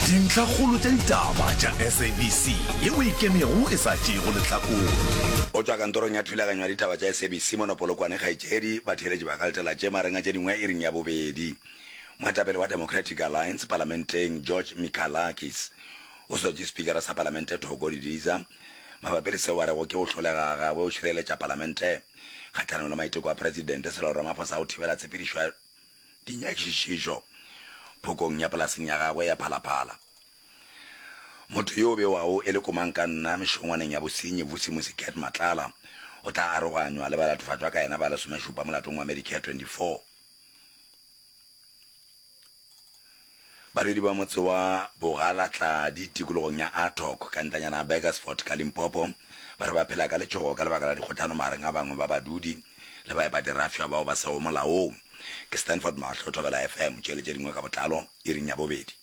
dintlha kgolo tša ditaba tša SABC yeo e kemego e sa tšego lehlakong o tswa kantorong ya thulaganyo ya ditaba tša SABC monopolokwane kgaetšedi batheeletši ba ka letela tše marenga tše dingwe e reng ya bobedi moetapele wa Democratic Alliance parlamenteng George Mikalakis o sotše speakera sa parlamente Thoko Didiza mabapi le seo a rego ke go hlolega gagwe o šireletša parlamente kgathanong le maiteko a presidente Cyril Ramaphosa o thibela tshepedišo ya dinyakišišo phokong ya polaseng ya gagwe ya Phalaphala motho yo be wao e le komankanna mešongwaneng ya bosenyi Vusimusi Matlala o tla aroganywa le balatofatšwa ka yena ba lesomešupa molatong wa Medicare 24 baredi ba motse wa Bogalatla ditikologo ya Atok ka ntlanyana Bakersford ka Limpopo ba re ba phela ka letšhogo ka lebaka la dikgotlano mareng a bangwe ba badudi le ba dirafša bao ba seo molaong ke Stanford Mahlo Thobela FM tšeletše dingwe ka botlalo e reng ya bobedi